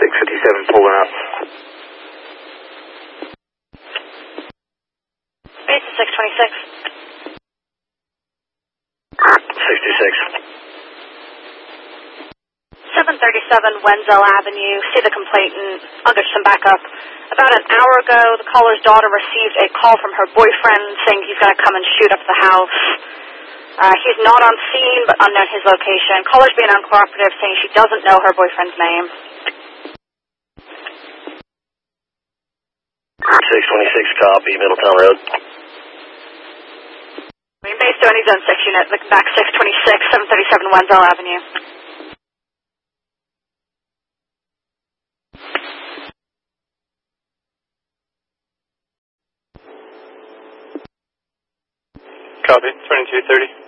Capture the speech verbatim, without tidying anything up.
six fifty-seven pulling up. Base is six twenty-six. sixty-six. seven thirty-seven Wenzel Avenue. See the complainant. I'll get some backup. About an hour ago, the caller's daughter received a call from her boyfriend saying he's going to come and shoot up the house. Uh, he's not on scene, but unknown his location. Caller's being uncooperative, saying she doesn't know her boyfriend's name. six twenty-six, copy, Middletown Road. Main base to any zone six unit, looking back six twenty-six, seven thirty-seven Wenzel Avenue. Copy, twenty-two thirty.